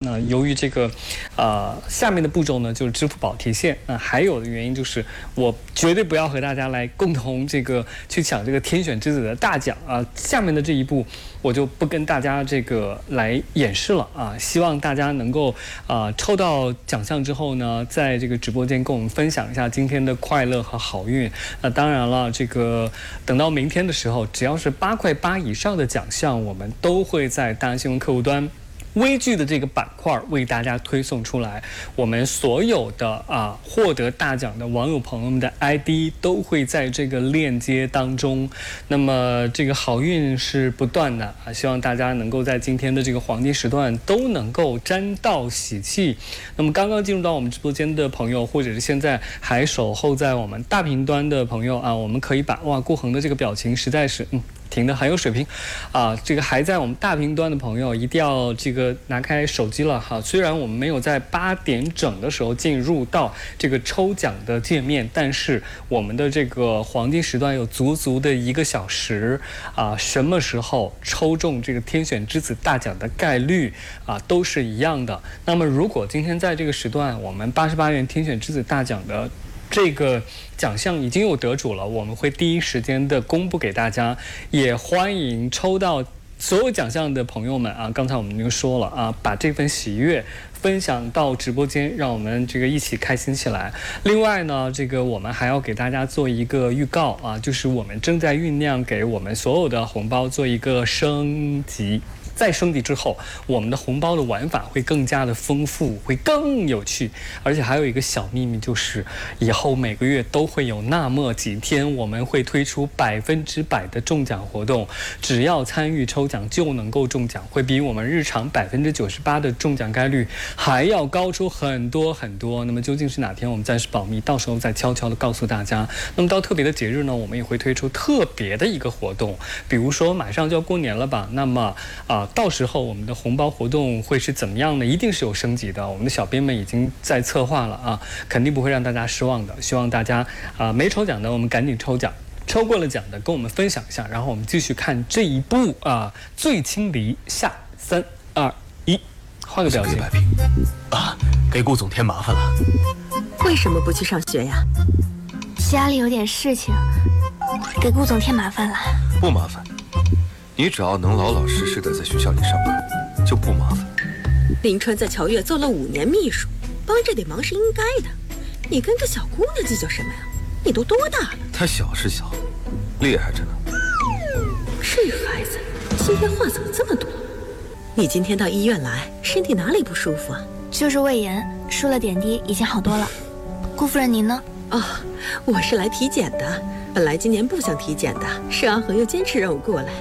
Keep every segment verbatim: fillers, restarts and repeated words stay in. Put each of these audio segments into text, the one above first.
那由于这个，呃，下面的步骤呢就是支付宝提现。那还有的原因就是我绝对不要和大家来共同这个去抢这个天选之子的大奖啊。下面的这一步我就不跟大家这个来演示了啊。希望大家能够啊、呃、抽到奖项之后呢，在这个直播间跟我们分享一下今天的快乐和好运。那当然了，这个等到明天的时候，只要是八块八以上的奖项，我们都会在大新闻客户端微剧的这个板块为大家推送出来。我们所有的啊获得大奖的网友朋友们的 I D 都会在这个链接当中。那么这个好运是不断的啊，希望大家能够在今天的这个黄金时段都能够沾到喜气。那么刚刚进入到我们直播间的朋友，或者是现在还守候在我们大屏端的朋友啊，我们可以把哇顾恒的这个表情实在是嗯。停的很有水平，啊，这个还在我们大屏端的朋友一定要这个拿开手机了哈。虽然我们没有在八点整的时候进入到这个抽奖的界面，但是我们的这个黄金时段有足足的一个小时啊，什么时候抽中这个天选之子大奖的概率啊都是一样的。那么如果今天在这个时段，我们八十八元天选之子大奖的这个奖项已经有得主了，我们会第一时间的公布给大家，也欢迎抽到所有奖项的朋友们啊，刚才我们就说了啊，把这份喜悦分享到直播间，让我们这个一起开心起来。另外呢，这个我们还要给大家做一个预告啊，就是我们正在酝酿给我们所有的红包做一个升级。再升级之后，我们的红包的玩法会更加的丰富，会更有趣。而且还有一个小秘密，就是以后每个月都会有那么几天，我们会推出百分之百的中奖活动，只要参与抽奖就能够中奖，会比我们日常百分之九十八的中奖概率还要高出很多很多。那么究竟是哪天，我们暂时保密，到时候再悄悄的告诉大家。那么到特别的节日呢，我们也会推出特别的一个活动，比如说马上就要过年了吧，那么啊。到时候我们的红包活动会是怎么样呢？一定是有升级的，我们的小编们已经在策划了啊，肯定不会让大家失望的。希望大家啊没抽奖的我们赶紧抽奖，抽过了奖的跟我们分享一下，然后我们继续看这一部啊最轻离下三二一，换个表情。 啊，给顾总添麻烦了。 为什么不去上学呀？ 家里有点事情，给顾总添麻烦了。 不麻烦。你只要能老老实实的在学校里上课，就不麻烦。 林川在乔悦做了五年秘书，帮这点忙是应该的。你跟个小姑娘计较什么呀？你都多大了？ 她小是小，厉害着呢。 这孩子今天话怎么这么多？你今天到医院来，身体哪里不舒服啊？ 就是胃炎，输了点滴，已经好多了。顾夫人您呢？ 哦，我是来体检的。本来今年不想体检的，是阿恒又坚持让我过来。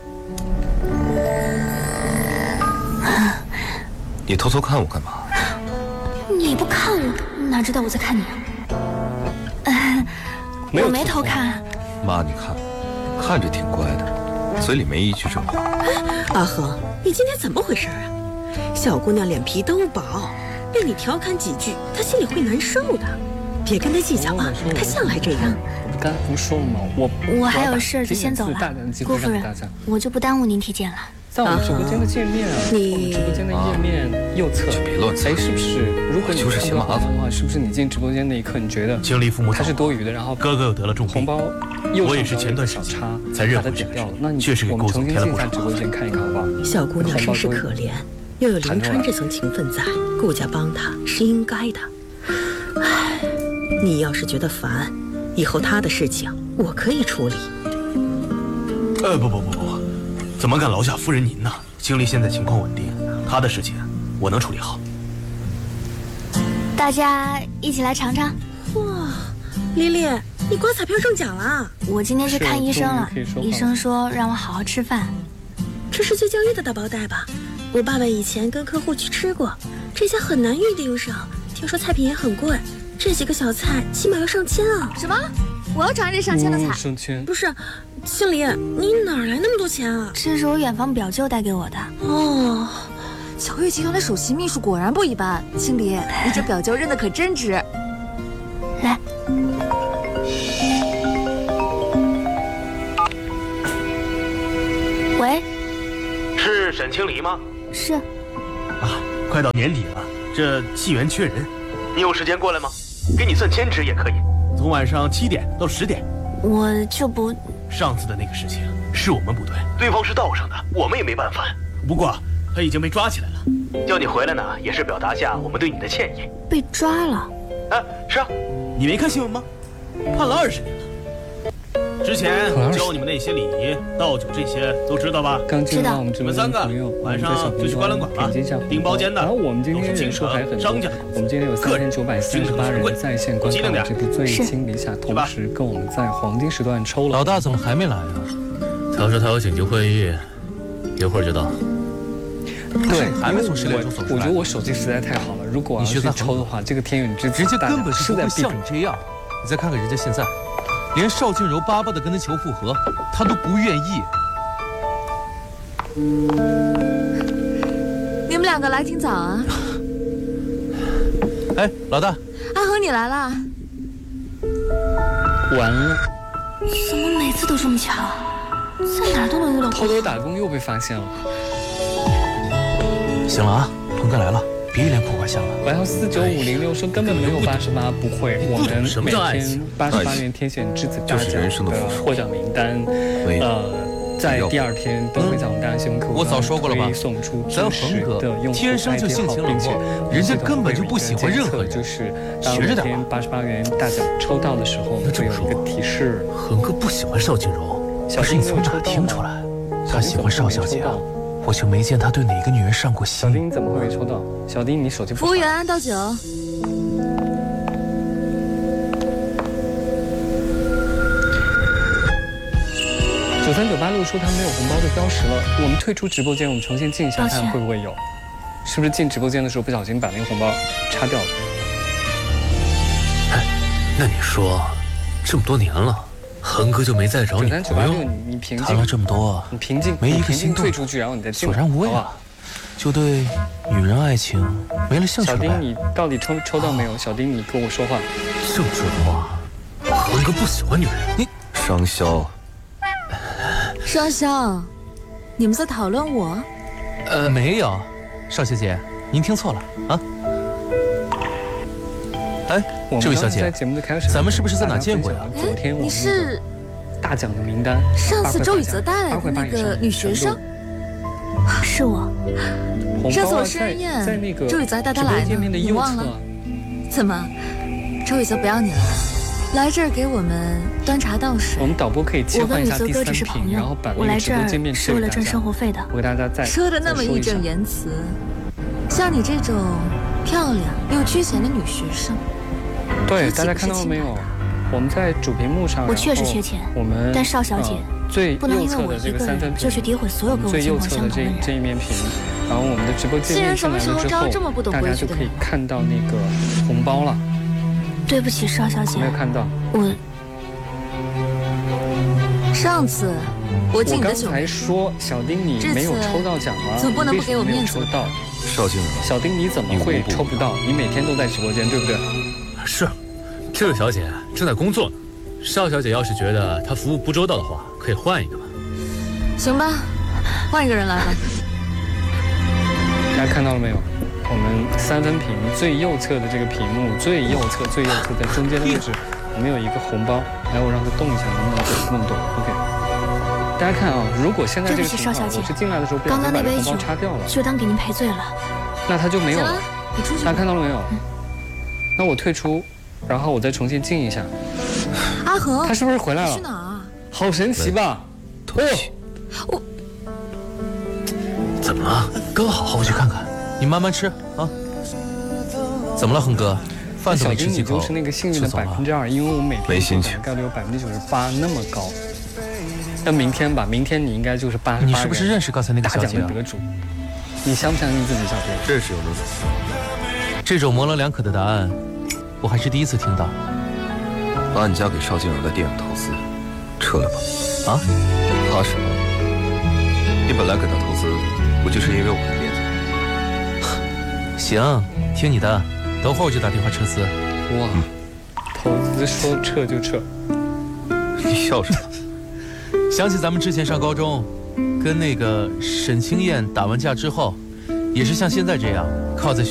你偷偷看我干嘛？ 你不看我，哪知道我在看你啊？呃、我没偷看。 妈，你看，看着挺乖的，嘴里没一句正话。 阿恒，你今天怎么回事啊？小姑娘脸皮都薄，被你调侃几句，她心里会难受的。别跟她计较啊，她向来这样。 刚才不是说了吗？我我还有事就先走了。顾夫人，我就不耽误您体检了。 在我们直播间的界面啊， 你我们直播间的页面右侧， 别乱猜， 哎，是不是？如果你就是嫌麻烦的话，是不是你进直播间那一刻，你觉得经历父母它是多余的？然后哥哥又得了重病， 红包右我也是前段时间才认把它点掉了。那你确实给顾总添了不少麻烦。 直播间看一看好不好？ 小姑娘身世可怜，又有林川这层情分在，顾家帮她是应该的。唉，你要是觉得烦，以后她的事情我可以处理。 呃，不不不不，怎么敢劳下夫人您呢？经理现在情况稳定，他的事情我能处理好。 大家一起来尝尝。 哇，丽丽，你刮彩票中奖了！ 我今天去看医生了，医生说让我好好吃饭。 这是最娇贵的大包袋吧？我爸爸以前跟客户去吃过，这家很难预定上，听说菜品也很贵，这几个小菜起码要上千啊！ 什么？我要尝这上千的菜？ 嗯、上千？ 不是。经理，你哪来那么多钱啊？ 这是我远房表舅带给我的。 哦， 乔悦集团的首席秘书果然不一般。经理，你这表舅认的可真值。 来，喂， 是沈清离吗？ 是。 啊， 快到年底了，这戏园缺人，你有时间过来吗？给你算兼职也可以，从晚上七点到十点。 我就不…… 上次的那个事情是我们不对，对方是道上的，我们也没办法。不过他已经被抓起来了，叫你回来呢，也是表达下我们对你的歉意。 被抓了？ 啊，是啊，你没看新闻吗？判了二十年了。之前教你们那些礼仪、倒酒这些都知道吧？ 刚进入到我们直播间的朋友， 晚上就去观览馆吧，订包间的。 然后我们今天人数还很多，我们今天有三千九百三十八人在线观看这部《最轻理想》，同时跟我们在黄金时段抽了。 老大怎么还没来啊？ 他说他有紧急会议，一会儿就到。 对， 还没从十点钟走出来。 我觉得我手机实在太好了，如果要去抽的话，这个天远之子， 人家根本是不会像你这样。你再看看人家现在。连邵静柔巴巴的跟他求复合，他都不愿意。 你们两个来挺早啊！ 哎，老大， 阿和你来了。 完了！ 怎么每次都这么巧？在哪儿都能遇到。 偷偷打工又被发现了。 行了啊，鹏哥来了。别一脸苦瓜相了。 然后四九五零六说根本没有八十八，不会，我们每天八十八元天选之子大奖的获奖名单，呃，在第二天都会在我们大家新闻客户端推送出真实的用户 I D 号，并且人家根本就不喜欢任何人， 就是当每天八十八元大奖抽到的时候，会有一个提示。 恒哥不喜欢邵静柔，可是你从哪听出来他喜欢邵小姐啊？我就没见他对哪个女人上过心。 小丁怎么会没抽到？小丁，你手机不好。 服务员倒酒。 九三九八六说他没有红包就标识了，我们退出直播间，我们重新进一下看会不会有，是不是进直播间的时候不小心把那个红包擦掉了？ 哎，那你说，这么多年了。恒哥就没再找你朋友？ 你平静谈了这么多， 你平静， 没一个心动， 退出去，然后你再进， 索然无味了，就对女人爱情没了兴趣了。 小丁，你到底抽抽到没有？小丁，你跟我说话。 这么说的话，恒哥不喜欢女人。 你商潇， 商潇，你们在讨论我？ 呃，没有，邵小姐，您听错了啊。哎，这位小姐，咱们是不是在哪见过呀？ 昨天你是大奖的名单， 上次周雨泽带来的那个女学生， 是我。 上次我生日宴，周雨泽还带她来呢，你忘了？怎么，周雨泽不要你了？来这儿给我们端茶倒水。 我们导播可以切换一下第三屏，然后把那个直播界面是为了赚生活费的。 我给大家再说的那么义正言辞，像你这种漂亮又缺钱的女学生。 对，大家看到了没有？我们在主屏幕上， 我确实缺钱， 我们但邵小姐最不能因为我一个人就去诋毁所有跟我境况相同的人。 这一面屏，然后我们的直播界面进来了之后，大家就可以看到那个红包了。 对不起，邵小姐， 没有看到。 我上次我进你的酒， 我刚才说小丁你没有抽到奖吗？ 总不能不给我面子。 抽到， 邵静柔， 小丁你怎么会抽不到？你每天都在直播间，对不对？ 是，这位小姐正在工作呢。邵小姐要是觉得她服务不周到的话，可以换一个嘛。 行吧，换一个人来吧。 大家看到了没有？我们三分屏最右侧的这个屏幕，最右侧最右侧在中间的位置，我们有一个红包。来，我让它动一下，能不能动？不能动。OK。大家看啊，如果现在这个情况，我是进来的时候被把这个红包擦掉了， 就当给您赔罪了。 那他就没有了。 你出去。 大家看到了没有？嗯、那我退出，然后我再重新进一下。 阿和， 他是不是回来了？ 去哪儿？ 好神奇吧？ 对。 我怎么了？ 哥，好好去看看。你慢慢吃啊。怎么了，恒哥？饭都没吃几口， 就是那个幸运的百分之二，因为我每天中奖概率有百分之九十八，那么高。那明天吧，明天你应该就是八十八。 你是不是认识刚才那个小姐？ 大奖的得主，你相不相信自己，小姐？ 认识又能怎么样？这种模棱两可的答案，我还是第一次听到。 把你家给邵静柔的电影投资撤了吧。 啊？ 怕什么？你本来给他投资，不就是因为我的面子？ 行，听你的，等会儿我就打电话撤资。 哇，嗯、投资说撤就撤， 你笑什么？ 想起咱们之前上高中，跟那个沈清燕打完架之后， 也是像现在这样靠在